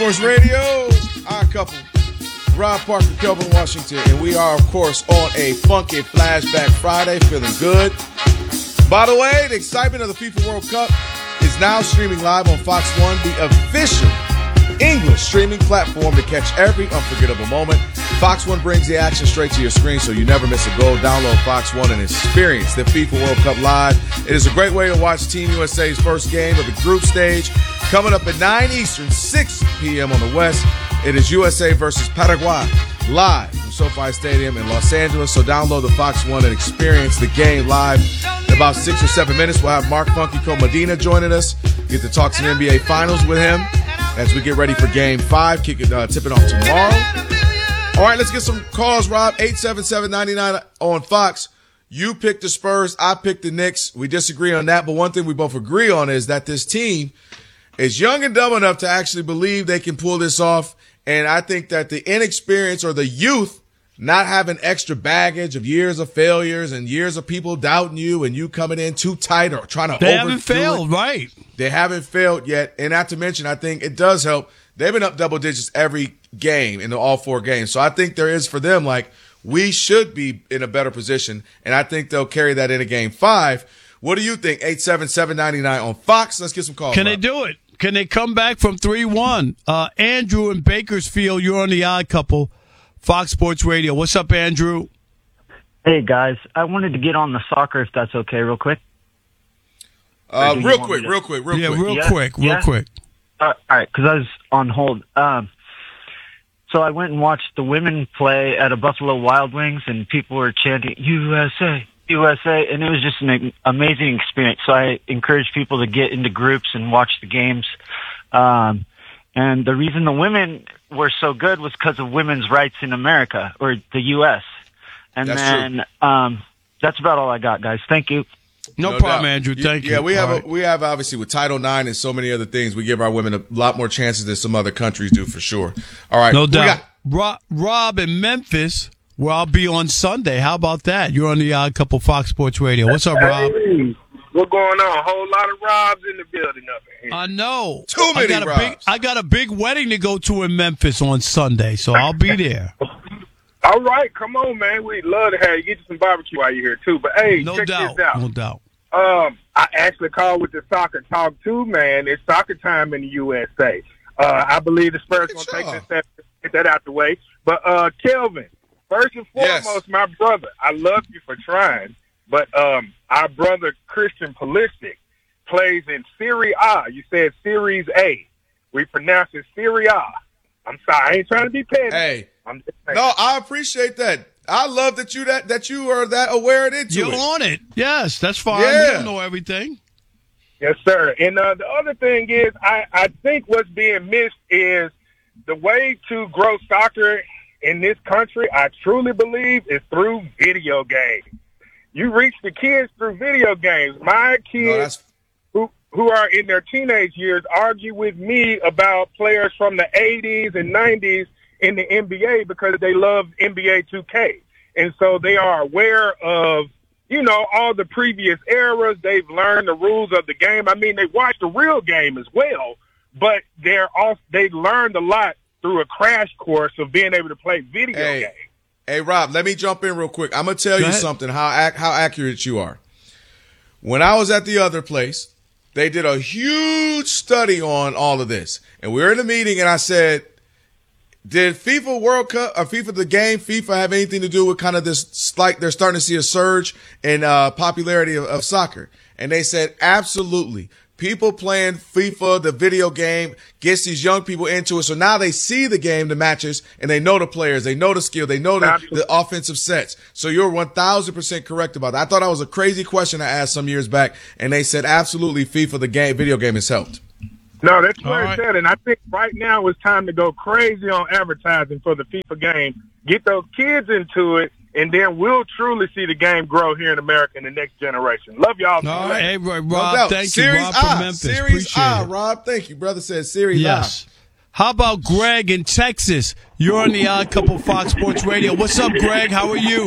Sports Radio, our couple, Rob Parker, Kelvin Washington, and we are, of course, on a funky Flashback Friday, feeling good. By the way, the excitement of the FIFA World Cup is now streaming live on Fox One, the official English streaming platform to catch every unforgettable moment. Fox One brings the action straight to your screen so you never miss a goal. Download Fox One and experience the FIFA World Cup live. It is a great way to watch Team USA's first game of the group stage. Coming up at 9 Eastern, 6 p.m. on the West, it is USA versus Paraguay live from SoFi Stadium in Los Angeles. So download the Fox One and experience the game live. In about 6 or 7 minutes, we'll have Mark Funky Co-Medina joining us. Get to talk some NBA Finals with him as we get ready for Game 5. Tip it off tomorrow. All right, let's get some calls, Rob. 877-99 on Fox. You picked the Spurs. I picked the Knicks. We disagree on that, but one thing we both agree on is that this team is young and dumb enough to actually believe they can pull this off. And I think that the inexperience or the youth not having extra baggage of years of failures and years of people doubting you and you coming in too tight or trying to They haven't failed, right? They haven't failed yet. And not to mention, I think it does help. They've been up double digits every game in all 4 games. So I think there is for them, like, we should be in a better position. And I think they'll carry that into Game 5. What do you think? 877-99 on Fox. Let's get some calls. Can they do it? Can they come back from 3-1? Andrew in Bakersfield, you're on the Odd Couple, Fox Sports Radio. What's up, Andrew? Hey, guys. I wanted to get on the soccer, if that's okay, real quick. Real quick. Real quick. All right, because I was on hold. So I went and watched the women play at a Buffalo Wild Wings, and people were chanting, USA, USA, and it was just an amazing experience. So I encourage people to get into groups and watch the games. And the reason the women were so good was because of women's rights in America, or the U.S. And that's about all I got, guys. Thank you. No problem, doubt. Andrew. Thank you. Yeah, we have obviously with Title IX and so many other things, we give our women a lot more chances than some other countries do for sure. All right. No doubt. Rob in Memphis, where I'll be on Sunday. How about that? You're on the Odd Couple Fox Sports Radio. What's up, Rob? Hey, what's going on? A whole lot of Robs in the building up in here. I know. Too many Robs. I got a big wedding to go to in Memphis on Sunday, so I'll be there. All right, come on, man. We'd love to have you. Get you some barbecue while you're here, too. But, hey, check this out. No doubt. I actually called with the soccer talk, too, man. It's soccer time in the USA. I believe the Spurs going to take this step, get that out the way. But, Kelvin, first and foremost, my brother, I love you for trying. But our brother, Christian Pulisic, plays in Serie A. You said Series A. We pronounce it Serie A. I'm sorry. I ain't trying to be petty. Hey. No, I appreciate that. I love that you are that aware and into You're on it. Yes, that's fine. Yeah. We don't know everything. Yes, sir. And the other thing is, I think what's being missed is the way to grow soccer in this country, I truly believe, is through video games. You reach the kids through video games. My kids who are in their teenage years argue with me about players from the 80s and 90s in the NBA because they love NBA 2K. And so they are aware of, all the previous eras. They've learned the rules of the game. I mean, they watch the real game as well, but they learned a lot through a crash course of being able to play video games. Hey, Rob, let me jump in real quick. I'm going to tell you something, how accurate you are. When I was at the other place, they did a huge study on all of this. And we were in a meeting, and I said, did FIFA World Cup or FIFA have anything to do with kind of this, like they're starting to see a surge in popularity of soccer? And they said, absolutely. People playing FIFA, the video game, gets these young people into it. So now they see the game, the matches, and they know the players, they know the skill, they know the offensive sets. So you're 1,000% correct about that. I thought that was a crazy question I asked some years back, and they said absolutely FIFA, the video game, has helped. No, that's what I said, and I think right now it's time to go crazy on advertising for the FIFA game. Get those kids into it, and then we'll truly see the game grow here in America in the next generation. Love y'all. All right, hey, Rob, no thank you. Rob from Memphis. Series A, Rob, thank you. Brother says Series A. How about Greg in Texas? You're on the Odd Couple Fox Sports Radio. What's up, Greg? How are you?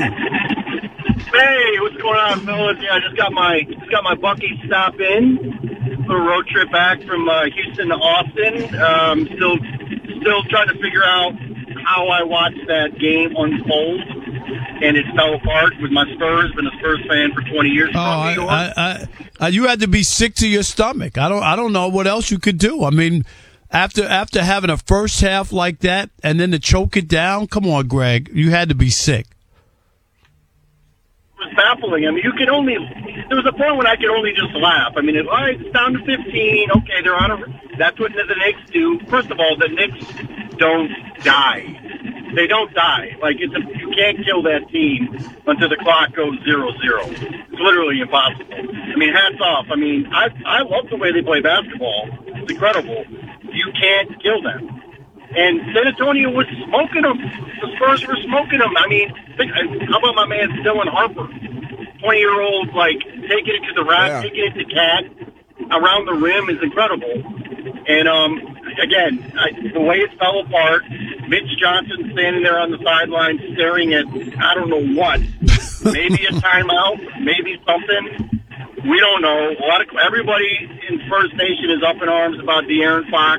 Hey, what's going on, fellas? Yeah, I just got my Bucky stop in. A road trip back from Houston to Austin. Still still trying to figure out how I watched that game unfold, and it fell apart with my Spurs. Been a Spurs fan for 20 years. You had to be sick to your stomach. I don't know what else you could do. I mean, after having a first half like that and then to choke it down, come on, Greg, you had to be sick. It was baffling. I mean, there was a point when I could only just laugh. I mean, all right, it's down to 15. Okay, they're on that's what the Knicks do. First of all, the Knicks don't die. They don't die. Like, you can't kill that team until the clock goes 0-0. It's literally impossible. I mean, hats off. I mean, I love the way they play basketball. It's incredible. You can't kill them. And San Antonio was smoking them. The Spurs were smoking them. I mean, how about my man Dylan Harper? 20-year-old, like, taking it to the rack, taking it to Cat around the rim is incredible. And, again, the way it fell apart, Mitch Johnson standing there on the sideline staring at, I don't know what, maybe a timeout, maybe something. We don't know. Everybody in First Nation is up in arms about De'Aaron Fox.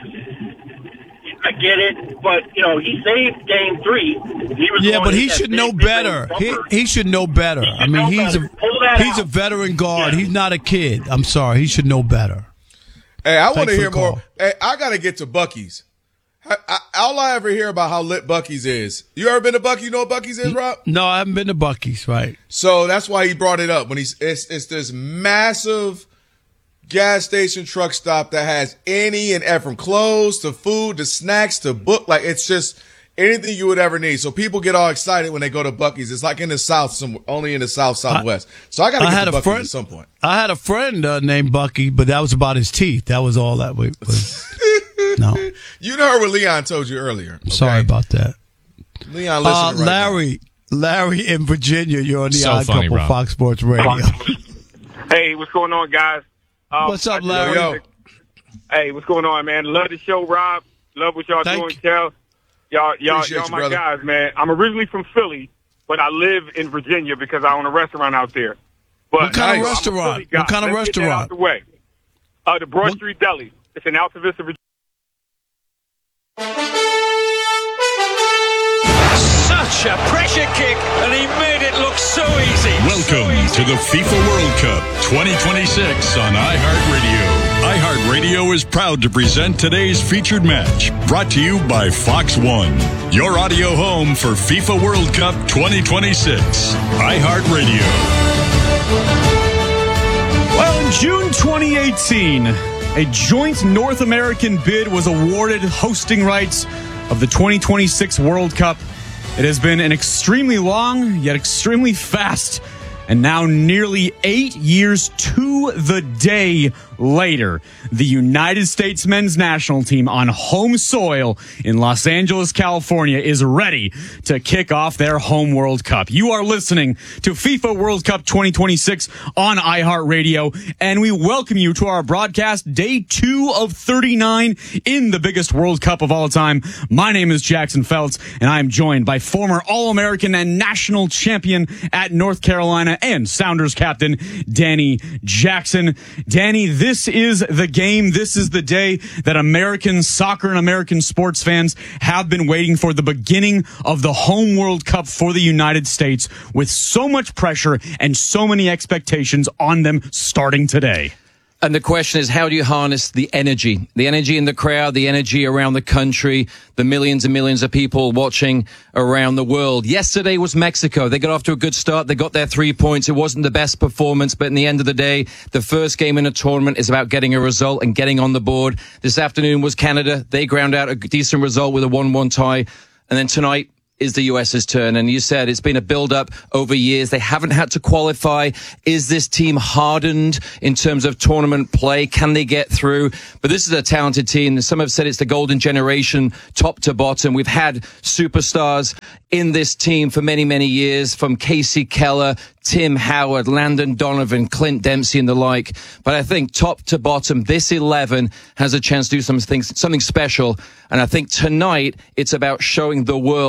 I get it, but, he saved Game 3. But he should know better. He should know better. I mean, he's a veteran guard. He's not a kid. I'm sorry. He should know better. Hey, I want to hear more. Hey, I got to get to Buc-ee's. All I ever hear about how lit Buc-ee's is. You ever been to Buc-ee's? You know what Buc-ee's is, Rob? No, I haven't been to Buc-ee's, right. So that's why he brought it up. When it's this massive gas station truck stop that has any and every, from clothes to food to snacks to book. Like, it's just anything you would ever need. So people get all excited when they go to Buc-ee's. It's like in the South, only in the Southwest. So I got to get to Buc-ee's at some point. I had a friend named Bucky, but that was about his teeth. That was all that was. No. You heard what Leon told you earlier. Okay? Sorry about that. Leon, listen right Larry in Virginia, you're on the Odd funny, Couple, Rob. Fox Sports Radio. Hey, what's going on, guys? What's up, Larry? Yo. Hey, what's going on, man? Love the show, Rob. Love what y'all doing, Kel. Y'all my brother. guys, man. I'm originally from Philly, but I live in Virginia because I own a restaurant out there. But, What kind of restaurant? What kind of Let's get that restaurant? out the way. The Broad Street Deli. It's in Alta Vista, Virginia. Such a pressure kick, and he made it look so easy. Welcome to the FIFA World Cup 2026 on iHeartRadio. iHeartRadio is proud to present today's featured match, brought to you by Fox One, your audio home for FIFA World Cup 2026. iHeartRadio. Well, in June 2018, a joint North American bid was awarded hosting rights of the 2026 World Cup. It has been an extremely long, yet extremely fast, and now nearly 8 years to the day later, the United States men's national team on home soil in Los Angeles, California is ready to kick off their home World Cup. You are listening to FIFA World Cup 2026 on iHeartRadio, and we welcome you to our broadcast, day 2 of 39 in the biggest World Cup of all time. My name is Jackson Feltz, and I am joined by former All-American and national champion at North Carolina and Sounders captain, Danny Jackson. Danny, this is the game. This is the day that American soccer and American sports fans have been waiting for, the beginning of the home World Cup for the United States, with so much pressure and so many expectations on them starting today. And the question is, how do you harness the energy in the crowd, the energy around the country, the millions and millions of people watching around the world? Yesterday was Mexico. They got off to a good start. They got their 3 points. It wasn't the best performance, but in the end of the day, the first game in a tournament is about getting a result and getting on the board. This afternoon was Canada. They ground out a decent result with a 1-1 tie. And then tonight is the US's turn. And you said it's been a build-up over years. They haven't had to qualify. Is this team hardened in terms of tournament play? Can they get through? But this is a talented team. Some have said it's the golden generation, top to bottom. We've had superstars in this team for many, many years, from Casey Keller, Tim Howard, Landon Donovan, Clint Dempsey, and the like. But I think top to bottom, this 11 has a chance to do something special. And I think tonight it's about showing the world and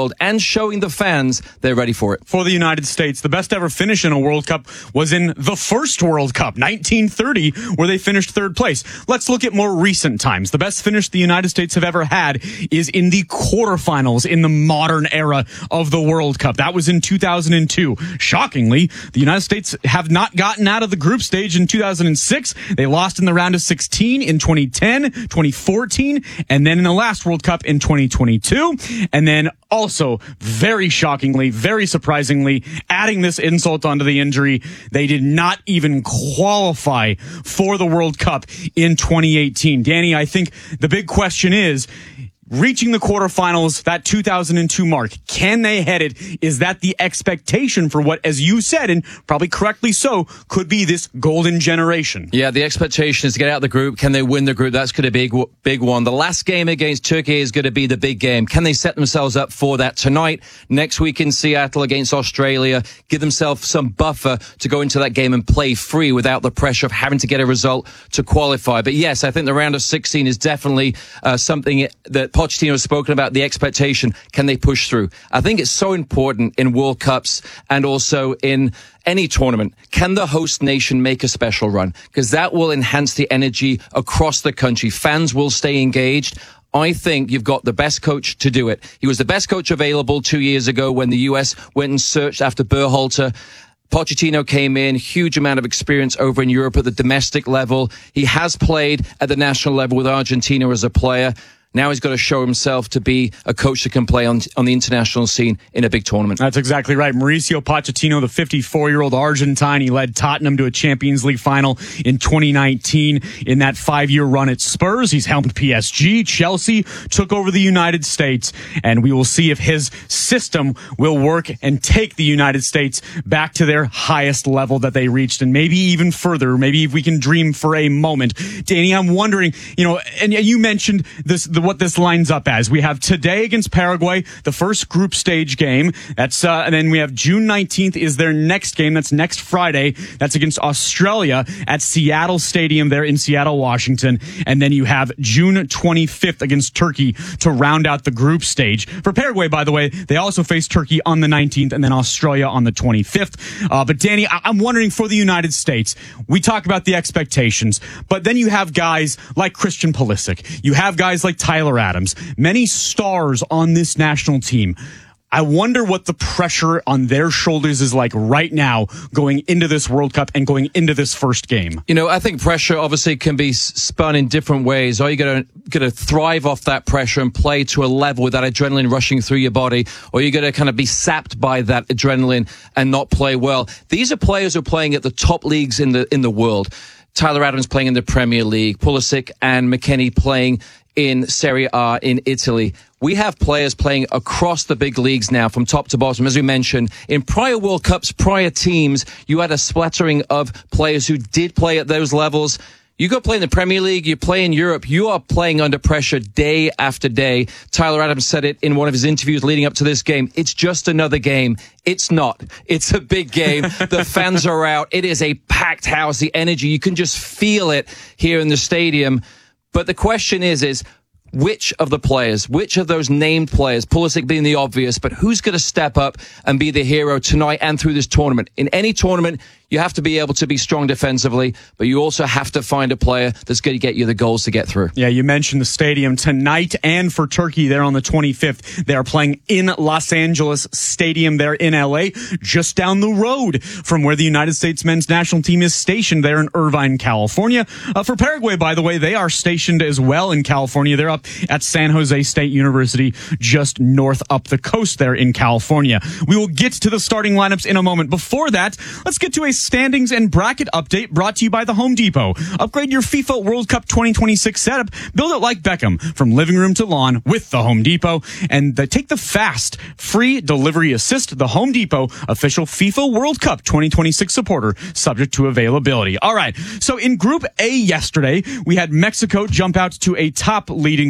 showing the fans they're ready for it. For the United States, the best ever finish in a World Cup was in the first World Cup, 1930, where they finished third place. Let's look at more recent times. The best finish the United States have ever had is in the quarterfinals in the modern era of the World Cup. That was in 2002. Shockingly, the United States have not gotten out of the group stage in 2006. They lost in the round of 16 in 2010, 2014, and then in the last World Cup in 2022. And then also, very shockingly, very surprisingly, adding this insult onto the injury, they did not even qualify for the World Cup in 2018. Danny, I think the big question is, reaching the quarterfinals, that 2002 mark, can they hit it? Is that the expectation for what, as you said, and probably correctly so, could be this golden generation? Yeah, the expectation is to get out of the group. Can they win the group? That's going to be a big one. The last game against Turkey is going to be the big game. Can they set themselves up for that tonight, next week in Seattle against Australia, give themselves some buffer to go into that game and play free without the pressure of having to get a result to qualify? But yes, I think the round of 16 is definitely something that Pochettino has spoken about, the expectation. Can they push through? I think it's so important in World Cups and also in any tournament. Can the host nation make a special run? Because that will enhance the energy across the country. Fans will stay engaged. I think you've got the best coach to do it. He was the best coach available 2 years ago when the U.S. went and searched after Berhalter. Pochettino came in, huge amount of experience over in Europe at the domestic level. He has played at the national level with Argentina as a player. Now he's got to show himself to be a coach that can play on the international scene in a big tournament. That's exactly right. Mauricio Pochettino, the 54-year-old Argentine, he led Tottenham to a Champions League final in 2019. In that 5-year run at Spurs, he's helped PSG, Chelsea, took over the United States, and we will see if his system will work and take the United States back to their highest level that they reached, and maybe even further. Maybe if we can dream for a moment. Danny, I'm wondering, and you mentioned what this lines up as. We have today against Paraguay, the first group stage game. That's and then we have June 19th is their next game. That's next Friday. That's against Australia at Seattle Stadium there in Seattle, Washington. And then you have June 25th against Turkey to round out the group stage. For Paraguay, by the way, they also face Turkey on the 19th and then Australia on the 25th. But Danny, I'm wondering for the United States, we talk about the expectations, but then you have guys like Christian Pulisic. You have guys like Tyler Adams, many stars on this national team. I wonder what the pressure on their shoulders is like right now going into this World Cup and going into this first game. I think pressure obviously can be spun in different ways. Are you going to thrive off that pressure and play to a level with that adrenaline rushing through your body? Or are you going to kind of be sapped by that adrenaline and not play well? These are players who are playing at the top leagues in the world. Tyler Adams playing in the Premier League, Pulisic and McKennie playing in Serie A in Italy. We have players playing across the big leagues now from top to bottom. As we mentioned, in prior World Cups, prior teams, you had a splattering of players who did play at those levels. You go play in the Premier League, you play in Europe, you are playing under pressure day after day. Tyler Adams said it in one of his interviews leading up to this game. It's just another game. It's not. It's a big game. The fans are out. It is a packed house. The energy, you can just feel it here in the stadium. But the question is which of the players, which of those named players, Pulisic being the obvious, but who's going to step up and be the hero tonight and through this tournament? In any tournament, you have to be able to be strong defensively, but you also have to find a player that's going to get you the goals to get through. Yeah, you mentioned the stadium tonight, and for Turkey there on the 25th. They are playing in Los Angeles Stadium there in LA, just down the road from where the United States men's national team is stationed there in Irvine, California. For Paraguay, by the way, they are stationed as well in California. They're up at San Jose State University, just north up the coast there in California. We will get to the starting lineups in a moment. Before that, let's get to a standings and bracket update brought to you by the Home Depot. Upgrade your FIFA World Cup 2026 setup. Build it like Beckham, from living room to lawn with the Home Depot. And take the fast, free delivery assist. The Home Depot, official FIFA World Cup 2026 supporter, subject to availability. All right, so in Group A yesterday, we had Mexico jump out to a top lead in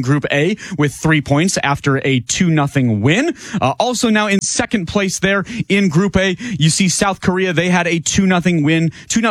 Group A with 3 points after a 2-0 win. Also now in second place there in Group A, you see South Korea. They had a 2-1 win,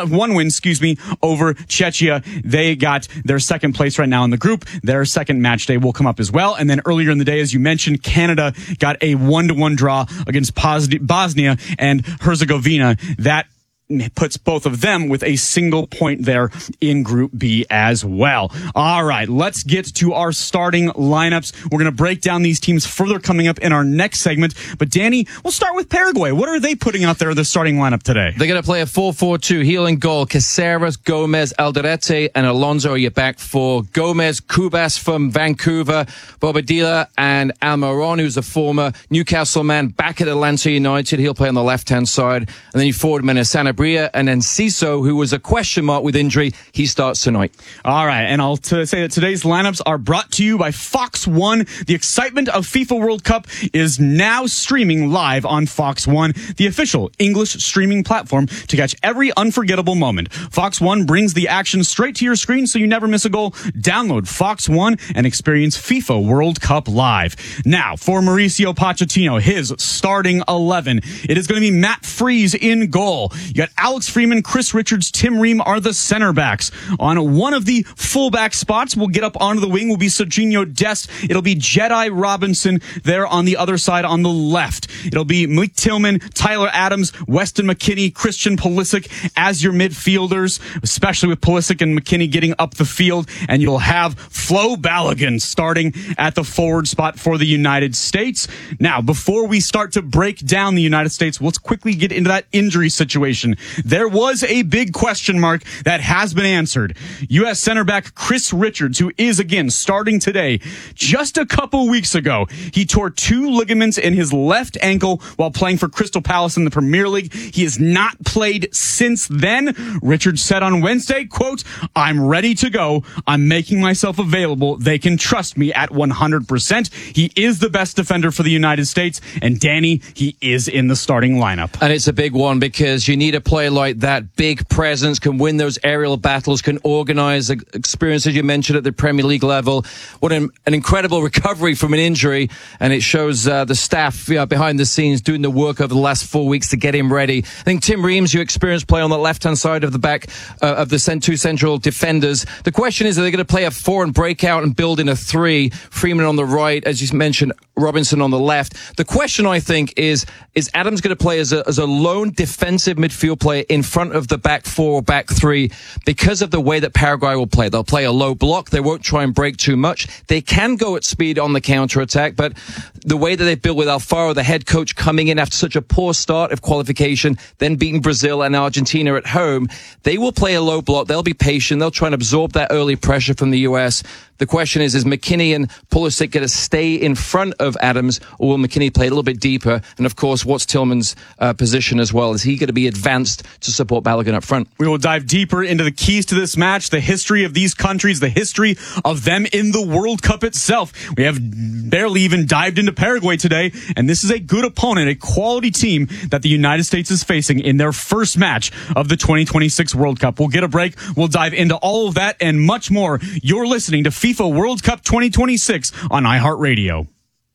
over Czechia. They got their second place right now in the group. Their second match day will come up as well. And then earlier in the day, as you mentioned, Canada got a 1-1 draw against Bosnia and Herzegovina. That puts both of them with a single point there in Group B as well. All right, let's get to our starting lineups. We're going to break down these teams further coming up in our next segment. But Danny, we'll start with Paraguay. What are they putting out there in the starting lineup today? They're going to play a 4-4-2. Heel and goal. Caceres, Gomez, Alderete, and Alonso are your back four. Gomez, Cubas from Vancouver, Bobadilla, and Almiron, who's a former Newcastle man, back at Atlanta United. He'll play on the left-hand side. And then you forward men of Sanabria, and then Ciso, who was a question mark with injury. He starts tonight. All right, and I'll say that today's lineups are brought to you by Fox One. The excitement of FIFA World Cup is now streaming live on Fox One, the official English streaming platform to catch every unforgettable moment. Fox One brings the action straight to your screen so you never miss a goal. Download Fox One and experience FIFA World Cup live. Now, for Mauricio Pochettino, his starting 11. It is going to be Matt Freese in goal. You got Alex Freeman, Chris Richards, Tim Ream are the center backs. On one of the fullback spots, we'll get up onto the wing, will be Serginho Dest. It'll be Jedi Robinson there on the other side on the left. It'll be Mick Tillman, Tyler Adams, Weston McKennie, Christian Pulisic as your midfielders, especially with Pulisic and McKennie getting up the field. And you'll have Flo Balogun starting at the forward spot for the United States. Now, before we start to break down the United States, let's quickly get into that injury situation. There was a big question mark that has been answered. U.S. center back Chris Richards, who is again starting today. Just a couple weeks ago, he tore 2 ligaments in his left ankle while playing for Crystal Palace in the Premier League. He has not played since then. Richards said on Wednesday, quote, "I'm ready to go. I'm making myself available. They can trust me at 100%. He is the best defender for the United States. And Danny, he is in the starting lineup. And it's a big one because you need a player like that, big presence, can win those aerial battles, can organize experiences you mentioned at the Premier League level. What an incredible recovery from an injury, and it shows the staff behind the scenes doing the work over the last 4 weeks to get him ready. I think Tim Reams, you experienced play on the left-hand side of the back of the 2 central defenders. The question is, are they going to play a 4 and break out and build in a 3? Freeman on the right, as you mentioned, Robinson on the left. The question, I think, is Adams going to play as a lone defensive midfield player in front of the back 4 or back 3 because of the way that Paraguay will play? They'll play a low block. They won't try and break too much. They can go at speed on the counter-attack, but the way that they built with Alfaro, the head coach, coming in after such a poor start of qualification, then beating Brazil and Argentina at home, they will play a low block. They'll be patient. They'll try and absorb that early pressure from the U.S. The question is McKennie and Pulisic going to stay in front of Adams, or will McKennie play a little bit deeper? And of course, what's Tillman's position as well? Is he going to be advanced to support Balogun up front? We will dive deeper into the keys to this match, the history of these countries, the history of them in the World Cup itself. We have barely even dived into Paraguay today, and this is a good opponent, a quality team that the United States is facing in their first match of the 2026 World Cup. We'll get a break. We'll dive into all of that and much more. You're listening to FIFA World Cup 2026 on iHeartRadio.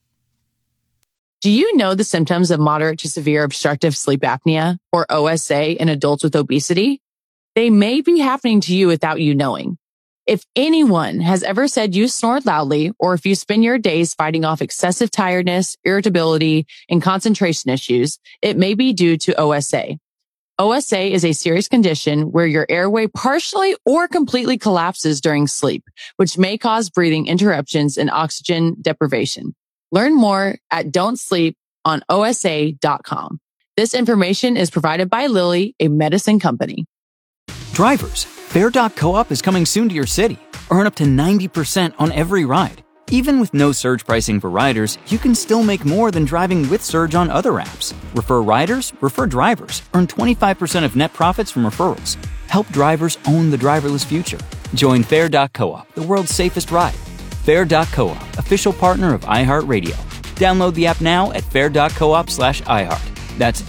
Do you know the symptoms of moderate to severe obstructive sleep apnea, or OSA, in adults with obesity? They may be happening to you without you knowing. If anyone has ever said you snored loudly, or if you spend your days fighting off excessive tiredness, irritability, and concentration issues, it may be due to OSA. OSA is a serious condition where your airway partially or completely collapses during sleep, which may cause breathing interruptions and oxygen deprivation. Learn more at don'tsleeponosa.com. This information is provided by Lilly, a medicine company. Drivers, Fair.coop is coming soon to your city. Earn up to 90% on every ride. Even with no surge pricing for riders, you can still make more than driving with Surge on other apps. Refer riders, refer drivers. Earn 25% of net profits from referrals. Help drivers own the driverless future. Join Fair.coop, the world's safest ride. Fair.coop, official partner of iHeartRadio. Download the app now at fair.coop/iHeart. That's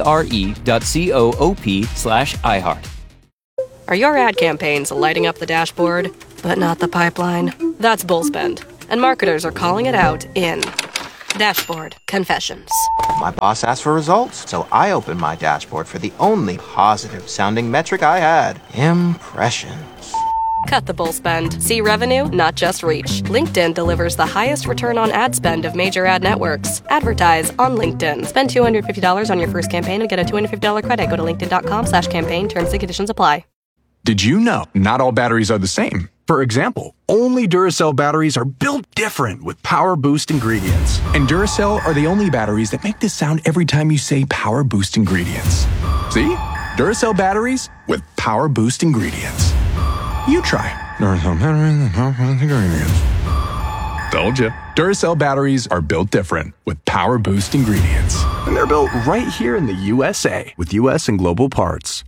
FARE.coop/iHeart. Are your ad campaigns lighting up the dashboard, but not the pipeline? That's Bullspend. and marketers are calling it out in Dashboard Confessions. My boss asked for results, so I opened my dashboard for the only positive-sounding metric I had: impressions. Cut the bull spend. See revenue, not just reach. LinkedIn delivers the highest return on ad spend of major ad networks. Advertise on LinkedIn. Spend $250 on your first campaign and get a $250 credit. Go to linkedin.com/campaign. Terms and conditions apply. Did you know not all batteries are the same? For example, only Duracell batteries are built different with Power Boost ingredients. And Duracell are the only batteries that make this sound every time you say Power Boost ingredients. See? Duracell batteries with Power Boost ingredients. You try. Duracell batteries with Power Boost ingredients. Told you. Duracell batteries are built different with Power Boost ingredients. And they're built right here in the USA with US and global parts.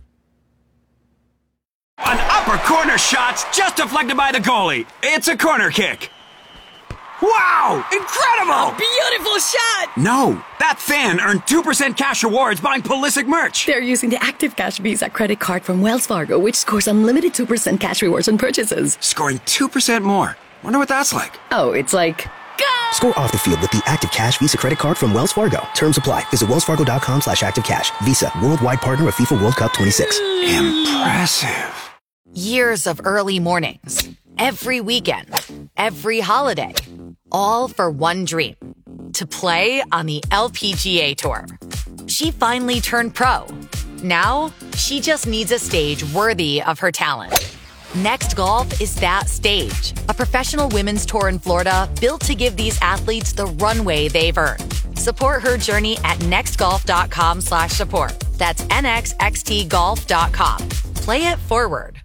An upper corner shot's just deflected by the goalie. It's a corner kick. Wow! Incredible! Beautiful shot! No, that fan earned 2% cash rewards buying Pulisic merch. They're using the Active Cash Visa credit card from Wells Fargo, which scores unlimited 2% cash rewards on purchases. Scoring 2% more. Wonder what that's like. Oh, it's like... Go! Score off the field with the Active Cash Visa credit card from Wells Fargo. Terms apply. Visit wellsfargo.com/activecash. Visa, worldwide partner of FIFA World Cup 26. Impressive. Years of early mornings, every weekend, every holiday, all for one dream: to play on the LPGA Tour. She finally turned pro. Now, she just needs a stage worthy of her talent. Next Golf is that stage, a professional women's tour in Florida built to give these athletes the runway they've earned. Support her journey at nextgolf.com/support. That's nxxtgolf.com. Play it forward.